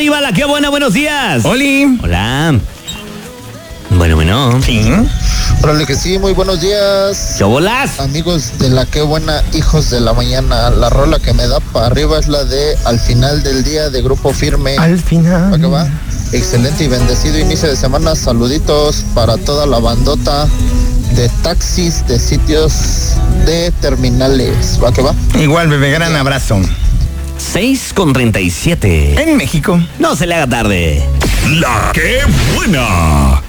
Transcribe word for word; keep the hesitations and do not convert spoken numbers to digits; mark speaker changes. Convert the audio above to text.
Speaker 1: arriba, la que buena, buenos días.
Speaker 2: Oli.
Speaker 1: Hola. Bueno, bueno.
Speaker 2: Sí.
Speaker 3: Órale que sí, muy buenos días.
Speaker 1: ¿Qué bolas?
Speaker 3: Amigos de la que buena, hijos de la mañana. La rola que me da para arriba es la de Al final del día de Grupo Firme.
Speaker 2: Al final.
Speaker 3: ¿Para qué va? Excelente y bendecido inicio de semana. Saluditos para toda la bandota de taxis, de sitios, de terminales. ¿Va que va?
Speaker 2: Igual, bebé, gran abrazo.
Speaker 1: seis con treinta y siete.
Speaker 2: En México.
Speaker 1: No se le haga tarde.
Speaker 4: La que buena.